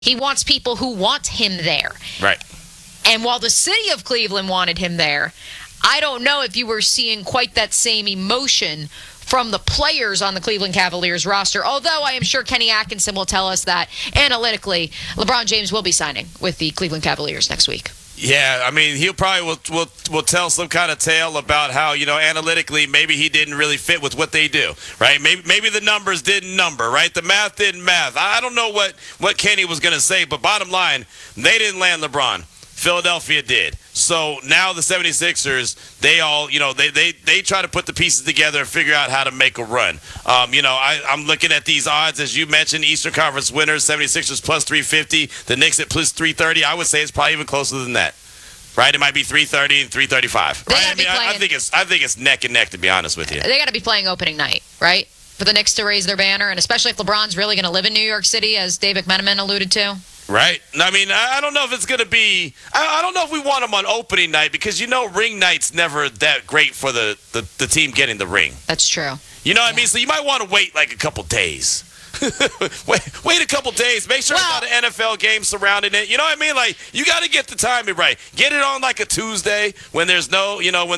He wants people who want him there. Right. And while the city of Cleveland wanted him there, I don't know if you were seeing quite that same emotion from the players on the Cleveland Cavaliers roster, although I am sure Kenny Atkinson will tell us that analytically LeBron James will be signing with the Cleveland Cavaliers next week. Yeah, I mean, he'll probably will tell some kind of tale about how, analytically maybe he didn't really fit with what they do, right? Maybe the numbers didn't number, right? The math didn't math. I don't know what Kenny was going to say, but bottom line, they didn't land LeBron. Philadelphia did. So now the 76ers, they all, they try to put the pieces together and figure out how to make a run. I'm looking at these odds, as you mentioned, Eastern Conference winners, 76ers plus 350, the Knicks at plus 330. I would say it's probably even closer than that. Right? It might be 330 and 335. Right? I think it's neck and neck, to be honest with you. They got to be playing opening night, right? For the Knicks to raise their banner, and especially if LeBron's really going to live in New York City, as Dave McMenamin alluded to. Right. I mean, I don't know if it's going to be – I don't know if we want them on opening night because, ring night's never that great for the team getting the ring. That's true. You know what I mean? So you might want to wait like a couple days. wait a couple days. Make sure there's not an NFL game surrounding it. You know what I mean? Like, you got to get the timing right. Get it on like a Tuesday when there's no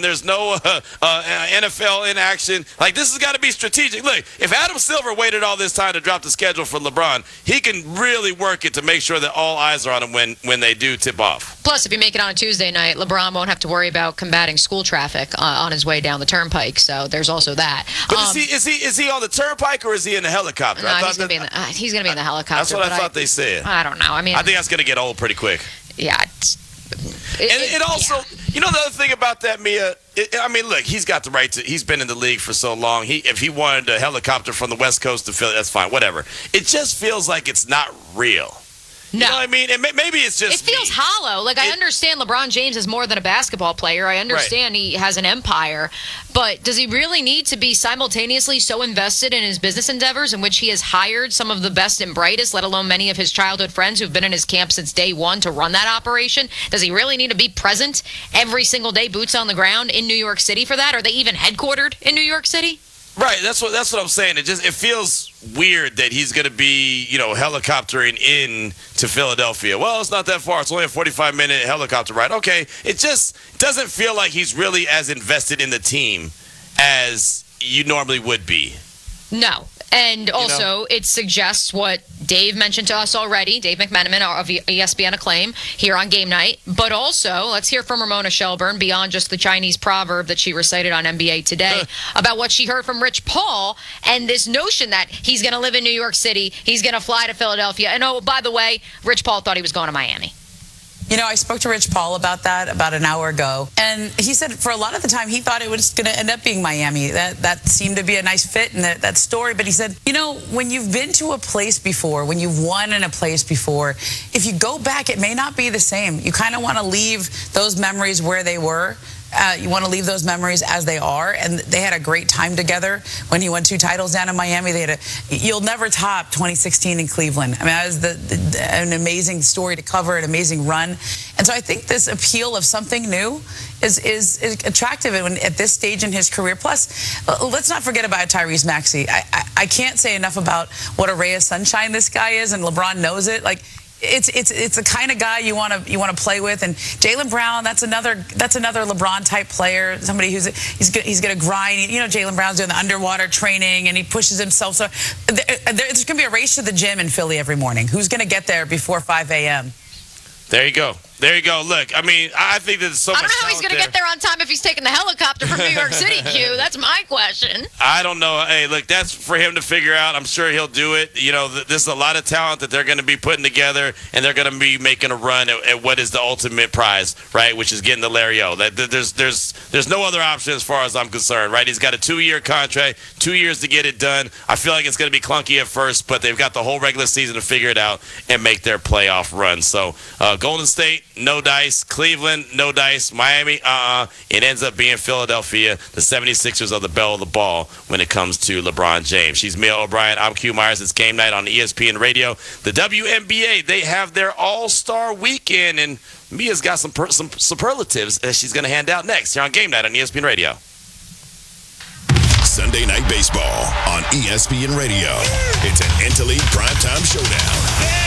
NFL in action. Like, this has got to be strategic. Look, if Adam Silver waited all this time to drop the schedule for LeBron, he can really work it to make sure that all eyes are on him when they do tip off. Plus, if you make it on a Tuesday night, LeBron won't have to worry about combating school traffic on his way down the turnpike. So there's also that. But is he on the turnpike or is he in the helicopter? No, he's going to be in the helicopter. That's what I thought they said. I don't know. I think that's going to get old pretty quick. Yeah. It also, the other thing about that, Mia, look, he's got the right to, he's been in the league for so long. If he wanted a helicopter from the West Coast to Philly, that's fine, whatever. It just feels like it's not real. No. You know what I mean? And maybe it's just it feels hollow. Like, I understand LeBron James is more than a basketball player. I understand he has an empire. But does he really need to be simultaneously so invested in his business endeavors in which he has hired some of the best and brightest, let alone many of his childhood friends who've been in his camp since day one to run that operation? Does he really need to be present every single day, boots on the ground in New York City for that? Are they even headquartered in New York City? Right, that's what I'm saying. It feels weird that he's going to be, helicoptering in to Philadelphia. Well, it's not that far. It's only a 45-minute helicopter ride. Okay, it just doesn't feel like he's really as invested in the team as you normally would be. No. And also, it suggests what Dave mentioned to us already, Dave McMenamin of ESPN Acclaim, here on Game Night. But also, let's hear from Ramona Shelburne, beyond just the Chinese proverb that she recited on NBA Today, about what she heard from Rich Paul and this notion that he's going to live in New York City, he's going to fly to Philadelphia. And, oh, by the way, Rich Paul thought he was going to Miami. I spoke to Rich Paul about that about an hour ago, and he said for a lot of the time he thought it was going to end up being Miami. That seemed to be a nice fit in that story. But he said, when you've been to a place before, when you've won in a place before, if you go back, it may not be the same. You kind of want to leave those memories where they were. You want to leave those memories as they are, and they had a great time together when he won 2 titles down in Miami. You'll never top 2016 in Cleveland. That was an amazing story to cover, an amazing run, and so I think this appeal of something new is attractive at this stage in his career. Plus, let's not forget about Tyrese Maxey. I can't say enough about what a ray of sunshine this guy is, and LeBron knows it. It's the kind of guy you want to play with, and Jaylen Brown, that's another LeBron type player, somebody he's going to grind. Jaylen Brown's doing the underwater training and he pushes himself. So there's going to be a race to the gym in Philly every morning. Who's going to get there before 5 a.m.? There you go. Look, I think there's so much. I don't know how he's going to get there on time if he's taking the helicopter from New York City, Q. That's my question. I don't know. Hey, look, that's for him to figure out. I'm sure he'll do it. This is a lot of talent that they're going to be putting together, and they're going to be making a run at what is the ultimate prize, right, which is getting the Larry O. There's no other option as far as I'm concerned, right? He's got a 2-year contract, 2 years to get it done. I feel like it's going to be clunky at first, but they've got the whole regular season to figure it out and make their playoff run. So Golden State, no dice. Cleveland, no dice. Miami, It ends up being Philadelphia. The 76ers are the belle of the ball when it comes to LeBron James. She's Mia O'Brien. I'm Q Myers. It's Game Night on ESPN Radio. The WNBA, they have their All-Star Weekend, and Mia's got some superlatives that she's going to hand out next here on Game Night on ESPN Radio. Sunday Night Baseball on ESPN Radio. It's an Interleague Primetime Showdown.